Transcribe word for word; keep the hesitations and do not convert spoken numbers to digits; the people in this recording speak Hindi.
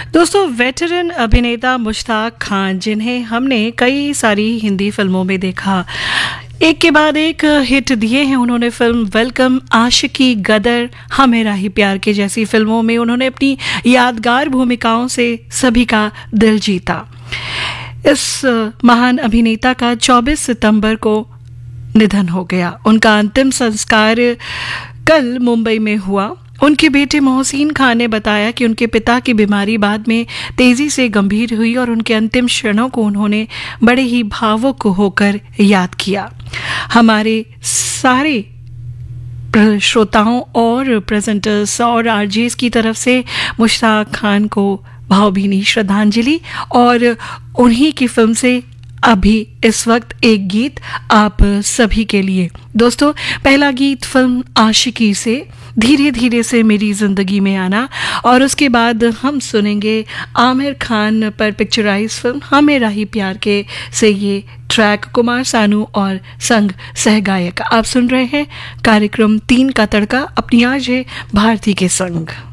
दोस्तों, वेटरन अभिनेता मुश्ताक खान, जिन्हें हमने कई सारी हिंदी फिल्मों में देखा, एक के बाद एक हिट दिए हैं उन्होंने। फिल्म वेलकम, आशिकी, गदर, हाँ मेरा ही प्यार के जैसी फिल्मों में उन्होंने अपनी यादगार भूमिकाओं से सभी का दिल जीता। इस महान अभिनेता का चौबीस सितंबर को निधन हो गया। उनका अंतिम संस्कार कल मुंबई में हुआ। उनके बेटे मोहसिन खान ने बताया कि उनके पिता की बीमारी बाद में तेजी से गंभीर हुई और उनके अंतिम क्षणों को उन्होंने बड़े ही भावुक होकर याद किया। हमारे सारे श्रोताओं और प्रेजेंटर्स और आरजेस की तरफ से मुश्ताक खान को भावभीनी श्रद्धांजलि। और उन्हीं की फिल्म से अभी इस वक्त एक गीत आप सभी के लिए। दोस्तों, पहला गीत फिल्म आशिकी से, धीरे धीरे से मेरी जिंदगी में आना, और उसके बाद हम सुनेंगे आमिर खान पर पिक्चराइज फिल्म हाँ मेरा ही प्यार के से ये ट्रैक, कुमार सानू और संग सहगायक। आप सुन रहे हैं कार्यक्रम तीन का तड़का अपनी आरजे भारती के संग।